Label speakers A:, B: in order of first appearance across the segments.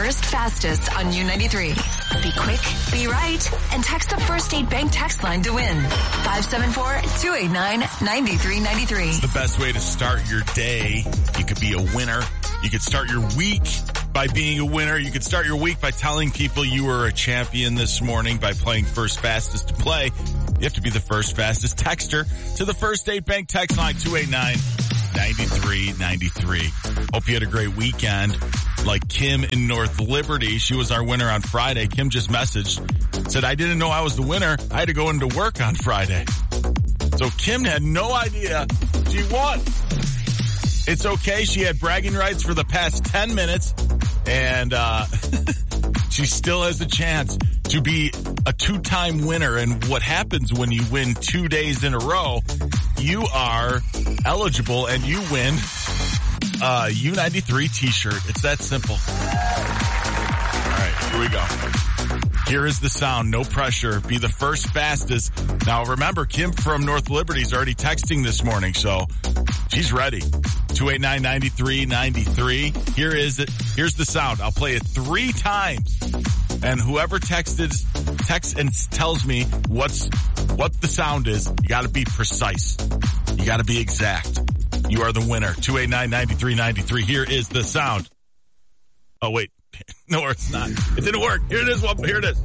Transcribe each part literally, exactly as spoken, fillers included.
A: first fastest on U ninety-three. Be quick, be right, and text the First State Bank text line to win. five seven four, two eight nine, nine three nine three.
B: It's the best way to start your day. You could be a winner. You could start your week by being a winner. You could start your week by telling people you were a champion this morning by playing first fastest to play. You have to be the first fastest texter to the First State Bank text line two eight nine, nine three nine three. Hope you had a great weekend. Like Kim in North Liberty, she was our winner on Friday. Kim just messaged, said, I didn't know I was the winner. I had to go into work on Friday. So Kim had no idea she won. It's okay. She had bragging rights for the past ten minutes, and uh she still has a chance to be a two-time winner. And what happens when you win two days in a row, you are eligible and you win a U ninety-three t-shirt. It's that simple. All right, here we go. Here is the sound. No pressure. Be the first fastest. Now remember, Kim from North Liberty is already texting this morning, so she's ready. two eight nine, nine three nine three. Here is it. Here's the sound. I'll play it three times. And whoever texted, texts and tells me what's, what the sound is, you gotta be precise. You gotta be exact. You are the winner. two eight nine, nine three nine three. Here is the sound. Oh, wait. No, it's not. It didn't work. Here it is. Well, here it is.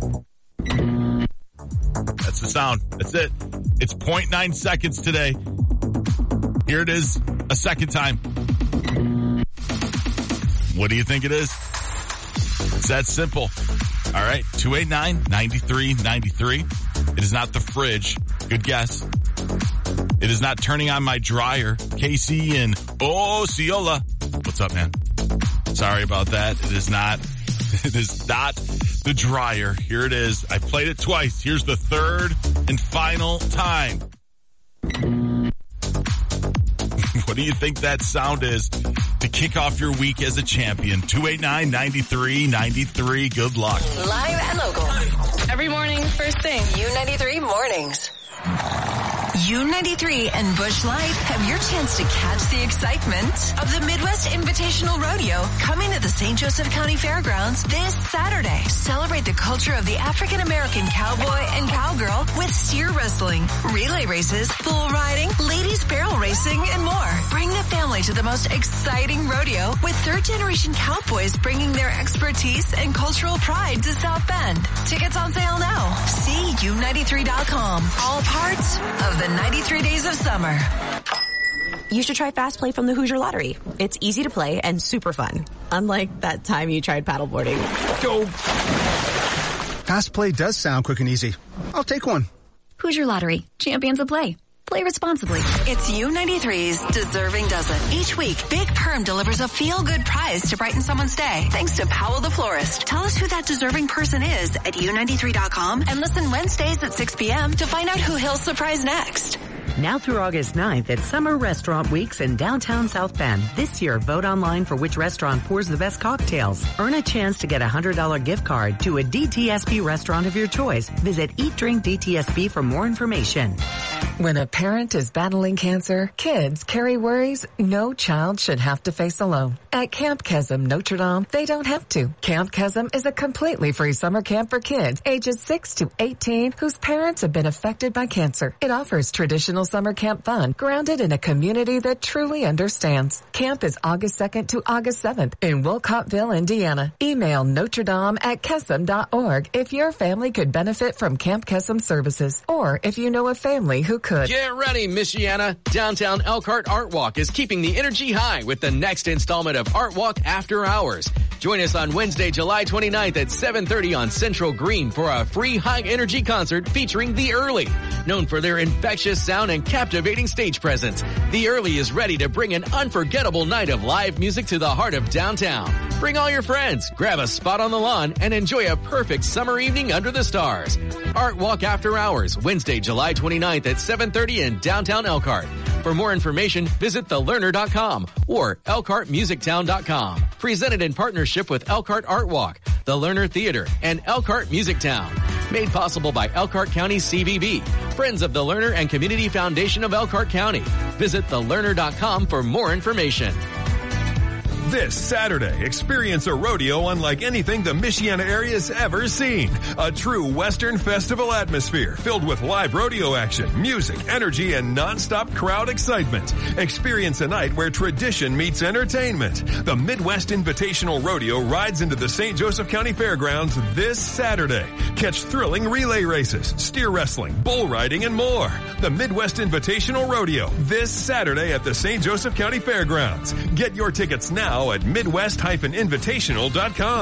B: That's the sound. That's it. It's zero point nine seconds today. Here it is a second time. What do you think it is? It's that simple. All right. two eight nine, nine three nine three. It is not the fridge. Good guess. It is not turning on my dryer. Casey in Osceola. What's up, man? Sorry about that. It is not, it is not the dryer. Here it is. I played it twice. Here's the third and final time. What do you think that sound is to kick off your week as a champion? two eight nine, nine three nine three. Good luck.
A: Live and local.
C: Every morning, first thing.
A: U ninety-three mornings. U ninety-three and Busch Light have your chance to catch the excitement of the Midwest Invitational Rodeo coming to the Saint Joseph County Fairgrounds this Saturday. Celebrate the culture of the African-American cowboy and cowgirl with steer wrestling, relay races, bull riding, ladies barrel racing, and more. Bring the family to the most exciting rodeo with third-generation cowboys bringing their expertise and cultural pride to South Bend. Tickets on sale now. See U ninety-three dot com. All parts of the ninety-three days of summer.
D: You should try Fast Play from the Hoosier Lottery. It's easy to play and super fun. Unlike that time you tried paddleboarding.
E: Go. Fast Play does sound quick and easy. I'll take one.
F: Hoosier Lottery. Champions of play. Play responsibly.
A: It's U ninety-three's Deserving Dozen. Each week, Big Perm delivers a feel-good prize to brighten someone's day. Thanks to Powell the Florist. Tell us who that deserving person is at U ninety-three dot com and listen Wednesdays at six p.m. to find out who he'll surprise next.
G: Now through August ninth at Summer Restaurant Weeks in downtown South Bend. This year, vote online for which restaurant pours the best cocktails. Earn a chance to get a one hundred dollars gift card to a D T S B restaurant of your choice. Visit Eat Drink D T S B for more information.
H: When a parent is battling cancer, kids carry worries no child should have to face alone. At Camp Kesem Notre Dame, they don't have to. Camp Kesem is a completely free summer camp for kids ages six to eighteen whose parents have been affected by cancer. It offers traditional summer camp fun grounded in a community that truly understands. Camp is August second to August seventh in Wolcottville, Indiana. Email Notre Dame at kesem dot org if your family could benefit from Camp Kesem services or if you know a family who could.
I: Get ready, Michiana. Downtown Elkhart Art Walk is keeping the energy high with the next installment of Art Walk After Hours. Join us on Wednesday, July twenty-ninth at seven thirty on Central Green for a free high-energy concert featuring The Early. Known for their infectious sound and captivating stage presence, The Early is ready to bring an unforgettable night of live music to the heart of downtown. Bring all your friends, grab a spot on the lawn, and enjoy a perfect summer evening under the stars. Art Walk After Hours, Wednesday, July twenty-ninth at seven thirty in downtown Elkhart. For more information, visit the learner dot com or elkhart music town dot com. Presented in partnership with Elkhart Art Walk, the Lerner Theater, and Elkhart Music Town. Made possible by Elkhart County C V B, Friends of the Lerner and Community Foundation of Elkhart County. Visit the learner dot com for more information.
C: This Saturday, experience a rodeo unlike anything the Michiana area's ever seen. A true Western festival atmosphere filled with live rodeo action, music, energy, and nonstop crowd excitement. Experience a night where tradition meets entertainment. The Midwest Invitational Rodeo rides into the Saint Joseph County Fairgrounds this Saturday. Catch thrilling relay races, steer wrestling, bull riding, and more. The Midwest Invitational Rodeo this Saturday at the Saint Joseph County Fairgrounds. Get your tickets now at midwest dash invitational dot com.